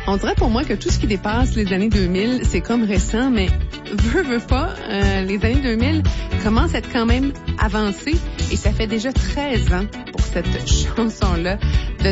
On dirait pour moi que tout ce qui dépasse les années 2000, c'est comme récent, mais veut pas, les années 2000 commencent à être quand même avancées et ça fait déjà 13 ans pour cette chanson-là